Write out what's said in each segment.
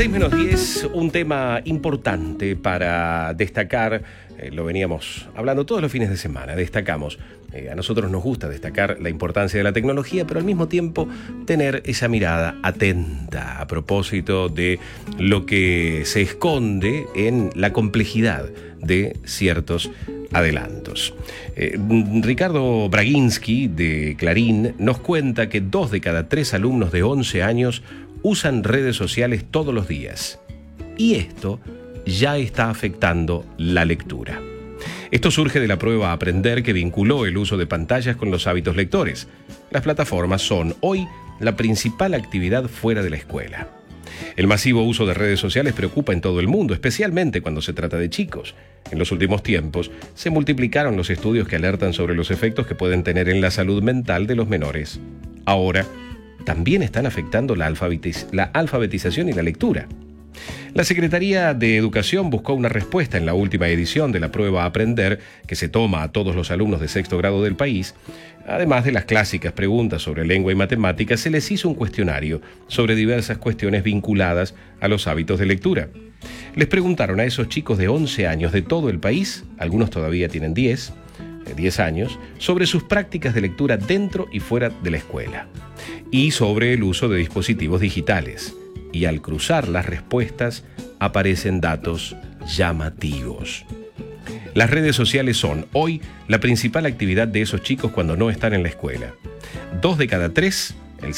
6:10, un tema importante para destacar, lo veníamos hablando todos los fines de semana, destacamos, a nosotros nos gusta destacar la importancia de la tecnología, pero al mismo tiempo tener esa mirada atenta a propósito de lo que se esconde en la complejidad de ciertos adelantos. Ricardo Braginski de Clarín nos cuenta que 2 de cada 3 alumnos de 11 años usan redes sociales todos los días. Y esto ya está afectando la lectura. Esto surge de la prueba Aprender que vinculó el uso de pantallas con los hábitos lectores. Las plataformas son hoy la principal actividad fuera de la escuela. El masivo uso de redes sociales preocupa en todo el mundo, especialmente cuando se trata de chicos. En los últimos tiempos se multiplicaron los estudios que alertan sobre los efectos que pueden tener en la salud mental de los menores. Ahora, también están afectando la alfabetización y la lectura. La Secretaría de Educación buscó una respuesta en la última edición de la prueba Aprender, que se toma a todos los alumnos de 6º grado del país. Además de las clásicas preguntas sobre lengua y matemáticas, se les hizo un cuestionario sobre diversas cuestiones vinculadas a los hábitos de lectura. Les preguntaron a esos chicos de 11 años de todo el país, algunos todavía tienen 10 años, sobre sus prácticas de lectura dentro y fuera de la escuela, y sobre el uso de dispositivos digitales. Y al cruzar las respuestas aparecen datos llamativos. Las redes sociales son hoy la principal actividad de esos chicos cuando no están en la escuela. 2 de cada 3, el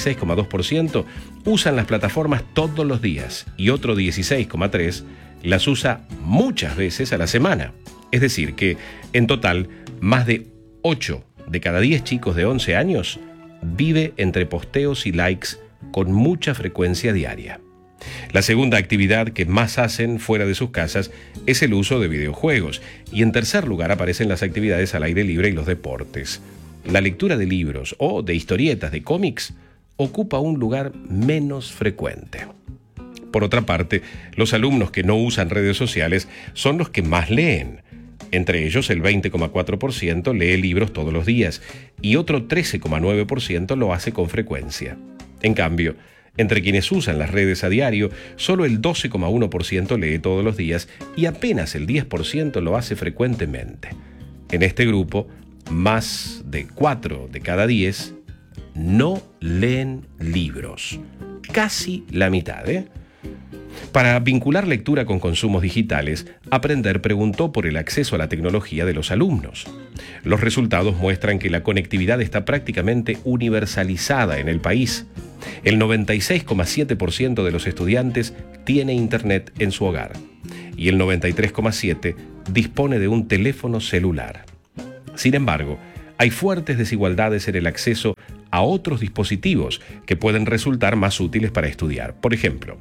66,2%, usan las plataformas todos los días y otro 16,3% las usa muchas veces a la semana. Es decir que, en total, más de 8 de cada 10 chicos de 11 años vive entre posteos y likes con mucha frecuencia diaria. La segunda actividad que más hacen fuera de sus casas es el uso de videojuegos, y en tercer lugar aparecen las actividades al aire libre y los deportes. La lectura de libros o de historietas de cómics ocupa un lugar menos frecuente. Por otra parte, los alumnos que no usan redes sociales son los que más leen. Entre ellos, el 20,4% lee libros todos los días y otro 13,9% lo hace con frecuencia. En cambio, entre quienes usan las redes a diario, solo el 12,1% lee todos los días y apenas el 10% lo hace frecuentemente. En este grupo, más de 4 de cada 10 no leen libros. Casi la mitad, Para vincular lectura con consumos digitales, Aprender preguntó por el acceso a la tecnología de los alumnos. Los resultados muestran que la conectividad está prácticamente universalizada en el país. El 96,7% de los estudiantes tiene internet en su hogar y el 93,7% dispone de un teléfono celular. Sin embargo, hay fuertes desigualdades en el acceso a otros dispositivos que pueden resultar más útiles para estudiar. Por ejemplo,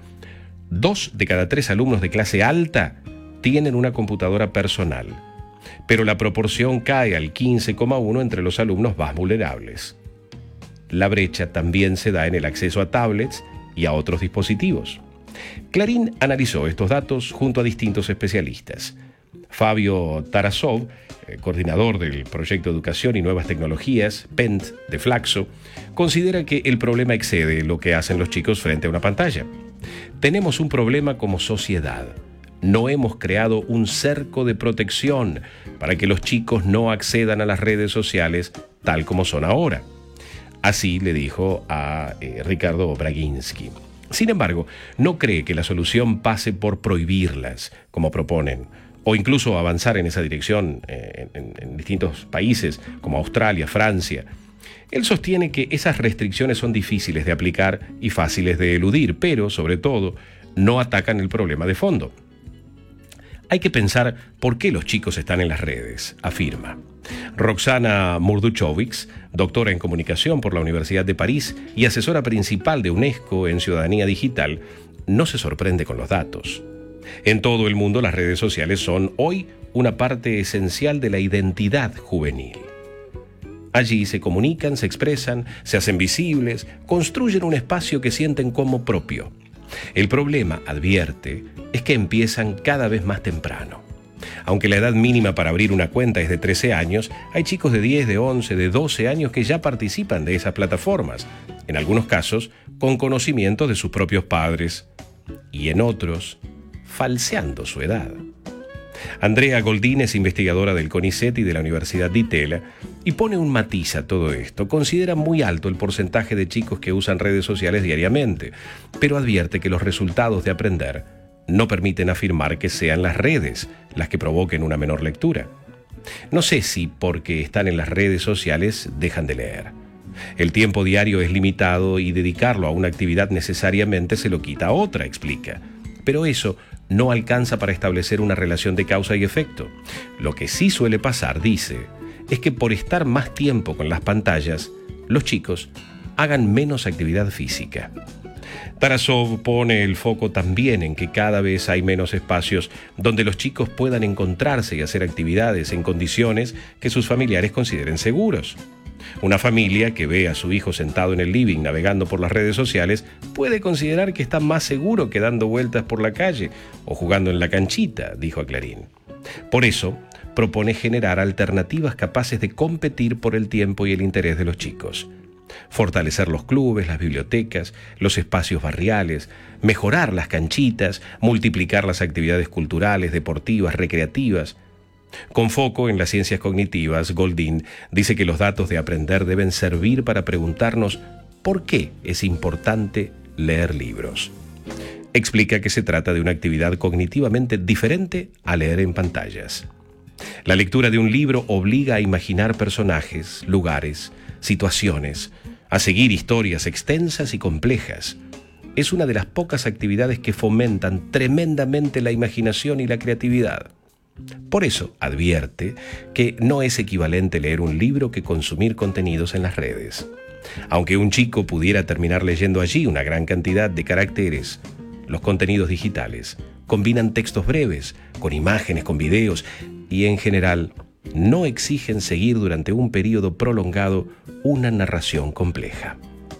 2 de cada 3 alumnos de clase alta tienen una computadora personal, pero la proporción cae al 15,1% entre los alumnos más vulnerables. La brecha también se da en el acceso a tablets y a otros dispositivos. Clarín analizó estos datos junto a distintos especialistas. Fabio Tarasov, coordinador del Proyecto Educación y Nuevas Tecnologías, PENT, de Flaxo, considera que el problema excede lo que hacen los chicos frente a una pantalla. Tenemos un problema como sociedad. No hemos creado un cerco de protección para que los chicos no accedan a las redes sociales tal como son ahora. Así le dijo a Ricardo Braginski. Sin embargo, no cree que la solución pase por prohibirlas, como proponen, o incluso avanzar en esa dirección en distintos países como Australia, Francia. Él sostiene que esas restricciones son difíciles de aplicar y fáciles de eludir, pero, sobre todo, no atacan el problema de fondo. Hay que pensar por qué los chicos están en las redes, afirma. Roxana Murduchovics, doctora en comunicación por la Universidad de París y asesora principal de UNESCO en Ciudadanía Digital, no se sorprende con los datos. En todo el mundo, las redes sociales son hoy una parte esencial de la identidad juvenil. Allí se comunican, se expresan, se hacen visibles, construyen un espacio que sienten como propio. El problema, advierte, es que empiezan cada vez más temprano. Aunque la edad mínima para abrir una cuenta es de 13 años, hay chicos de 10, de 11, de 12 años que ya participan de esas plataformas, en algunos casos con conocimiento de sus propios padres. y en otros, falseando su edad. Andrea Goldin es investigadora del CONICET y de la Universidad de Itela y pone un matiz a todo esto. Considera muy alto el porcentaje de chicos que usan redes sociales diariamente, pero advierte que los resultados de aprender no permiten afirmar que sean las redes las que provoquen una menor lectura. No sé si porque están en las redes sociales dejan de leer. El tiempo diario es limitado y dedicarlo a una actividad necesariamente se lo quita a otra, explica. Pero eso no alcanza para establecer una relación de causa y efecto. Lo que sí suele pasar, dice, es que por estar más tiempo con las pantallas, los chicos hagan menos actividad física. Tarasov pone el foco también en que cada vez hay menos espacios donde los chicos puedan encontrarse y hacer actividades en condiciones que sus familiares consideren seguros. Una familia que ve a su hijo sentado en el living navegando por las redes sociales puede considerar que está más seguro que dando vueltas por la calle o jugando en la canchita, dijo a Clarín. Por eso, propone generar alternativas capaces de competir por el tiempo y el interés de los chicos. Fortalecer los clubes, las bibliotecas, los espacios barriales, mejorar las canchitas, multiplicar las actividades culturales, deportivas, recreativas. Con foco en las ciencias cognitivas, Goldin dice que los datos de aprender deben servir para preguntarnos por qué es importante leer libros. Explica que se trata de una actividad cognitivamente diferente a leer en pantallas. La lectura de un libro obliga a imaginar personajes, lugares, situaciones, a seguir historias extensas y complejas. Es una de las pocas actividades que fomentan tremendamente la imaginación y la creatividad. Por eso advierte que no es equivalente leer un libro que consumir contenidos en las redes. Aunque un chico pudiera terminar leyendo allí una gran cantidad de caracteres, los contenidos digitales combinan textos breves, con imágenes, con videos y en general no exigen seguir durante un periodo prolongado una narración compleja.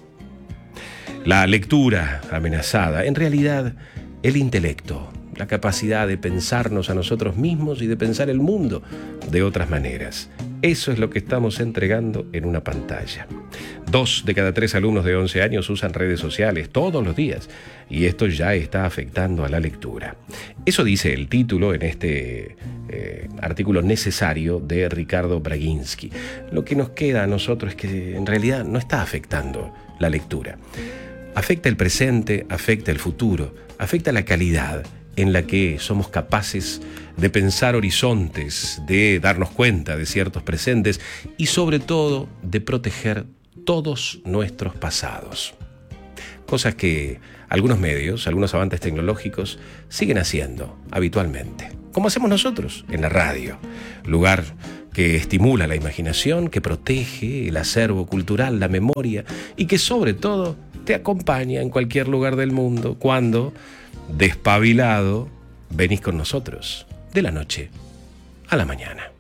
La lectura amenazada, en realidad, el intelecto, la capacidad de pensarnos a nosotros mismos y de pensar el mundo de otras maneras. Eso es lo que estamos entregando en una pantalla. 2 de cada 3 alumnos de 11 años usan redes sociales todos los días y esto ya está afectando a la lectura. Eso dice el título en este artículo necesario de Ricardo Braginsky. Lo que nos queda a nosotros es que en realidad no está afectando la lectura. Afecta el presente, afecta el futuro, afecta la calidad en la que somos capaces de pensar horizontes, de darnos cuenta de ciertos presentes y sobre todo de proteger todos nuestros pasados. Cosas que algunos medios, algunos avances tecnológicos siguen haciendo habitualmente, como hacemos nosotros en la radio, lugar que estimula la imaginación, que protege el acervo cultural, la memoria y que sobre todo te acompaña en cualquier lugar del mundo cuando, despabilado, venís con nosotros de la noche a la mañana.